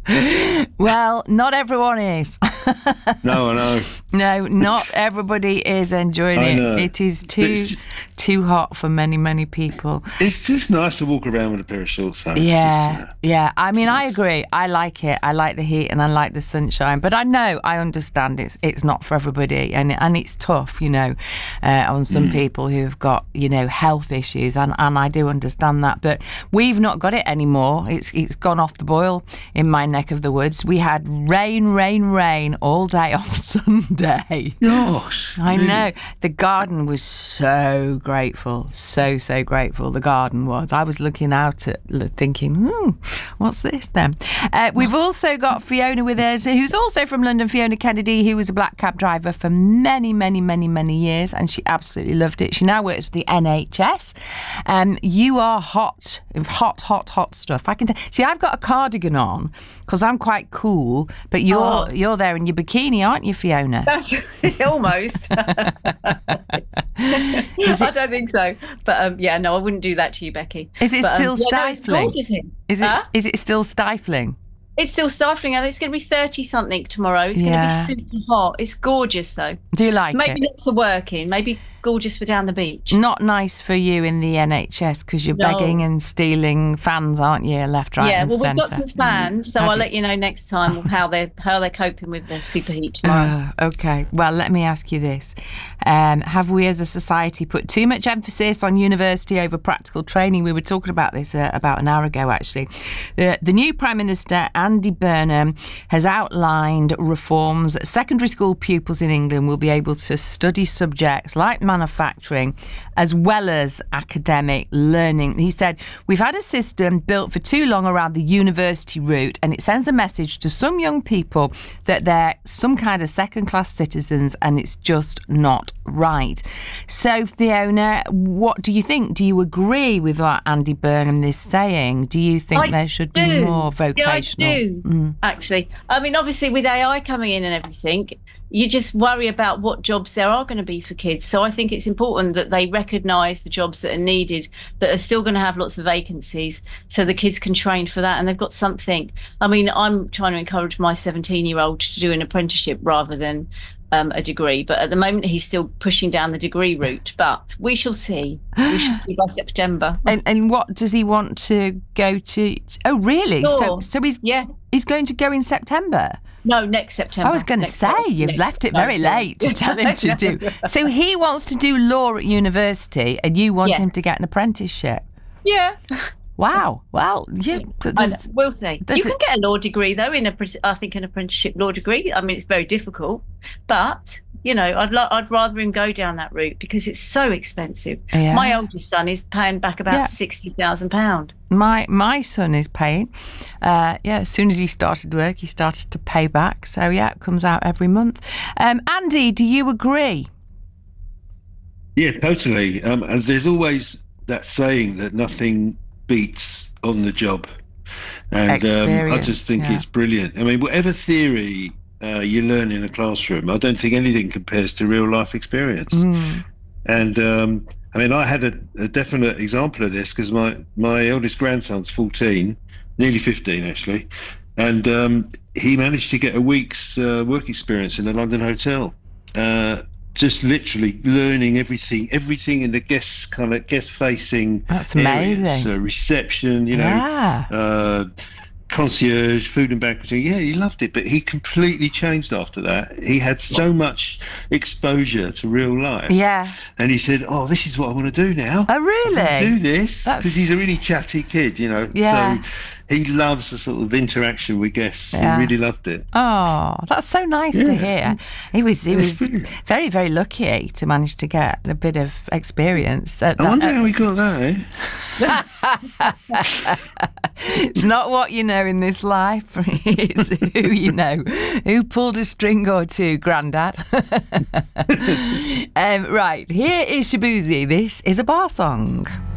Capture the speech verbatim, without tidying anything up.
Well, not everyone is. No, I know. No, not everybody is enjoying I it. know. It is too too hot for many, many people. It's just nice to walk around with a pair of shorts. Though. It's Yeah, just, uh, yeah. I mean, I nice. agree. I like it. I like the heat and I like the sunshine. But I know, I understand it's it's not for everybody, and and it's tough, you know, uh, on some people who've got, you know, health issues, and, and I do understand that. But we've not got it anymore. It's it's gone off the boil in my neck of the woods. We had rain, rain, rain all day on Sunday. Gosh, I really? know. The garden was so grateful. So, so grateful. The garden was. I was looking out at thinking, hmm, what's this then? Uh, we've also got Fiona with us, who's also from London, Fiona Kennedy, who was a black cab driver for many, many, many, many years, and she absolutely loved it. She now works with the N H S. Um, you are hot, hot, hot, hot stuff. I can tell. See, I've got a cardigan on because I'm quite cool, but you're Oh. you're there in your bikini, aren't you, Fiona? That's almost. I don't think so. But um, yeah, no, I wouldn't do that to you, Becky. Is it But, um, still yeah, no, it's stifling? gorgeous here. Is it? Huh? Is it still stifling? It's still stifling, and it's going to be thirty something tomorrow. It's Yeah. going to be super hot. It's gorgeous, though. Do you like Maybe it? lots of working. Maybe gorgeous for down the beach. Not nice for you in the N H S because you're No. begging and stealing fans, aren't you? Left, right, yeah, and well, we've got centre. some fans, so Have I'll you? let you know next time how they're how they're coping with the superheat tomorrow. Uh, okay. Well, let me ask you this: um, have we, as a society, put too much emphasis on university over practical training? We were talking about this uh, about an hour ago, actually. The, the new Prime Minister, Andy Burnham, has outlined reforms. Secondary school pupils in England will be able to study subjects like manufacturing as well as academic learning. He said, "We've had a system built for too long around the university route, and it sends a message to some young people that they're some kind of second-class citizens, and it's just not right." So, Fiona, what do you think? Do you agree with what Andy Burnham is saying? Do you think I there should be do. more vocational? Yeah, I do, Mm. actually. I mean, obviously, with A I coming in and everything, you just worry about what jobs there are going to be for kids. So I think it's important that they recognise the jobs that are needed, that are still going to have lots of vacancies, so the kids can train for that and they've got something. I mean, I'm trying to encourage my seventeen-year-old to do an apprenticeship rather than um, a degree. But at the moment, he's still pushing down the degree route. But we shall see. We shall see by September. And, and what does he want to go to? Oh, really? So, Sure. so he's Yeah. he's going to go in September. No, next September. I was going to Next say, September. you've Next- left it no, very no. late to tell him to do. So he wants to do law at university and you want Yes. him to get an apprenticeship. Yeah. Wow. Well, you, I know. there's- We'll see. there's You a- can get a law degree though in a, I think, an apprenticeship law degree. I mean, it's very difficult, but you know, I'd lo- I'd rather him go down that route because it's so expensive. Yeah. My oldest son is paying back about Yeah. sixty thousand pound. my my son is paying. Uh, yeah, as soon as he started work, he started to pay back. So yeah, it comes out every month. Um, Andy, do you agree? Yeah, totally. Um, and there's always that saying that nothing beats on the job, and um, I Experience, just think yeah. it's brilliant. I mean, whatever theory uh, you learn in a classroom, I don't think anything compares to real life experience. Mm. And um, I mean, I had a, a definite example of this because my my eldest grandson's fourteen, nearly fifteen actually, and um, he managed to get a week's uh, work experience in a London hotel. Uh, just literally learning everything, everything in the guest kind of guest facing. That's amazing. So reception, you know, Yeah. uh, concierge, food and banqueting. Yeah, he loved it, but he completely changed after that. He had so much exposure to real life. Yeah. And he said, "Oh, this is what I want to do now. Oh, I wanna really? do this," That's- because he's a really chatty kid, you know. Yeah. So he loves the sort of interaction with guests. Yeah. He really loved it. Oh, that's so nice to Yeah. hear. He was he was very, very lucky to manage to get a bit of experience. At I that- wonder how he got that, eh? It's not what you know in this life. It's who you know. Who pulled a string or two, Grandad? um, right, here is Shabuzi. This is a bar song.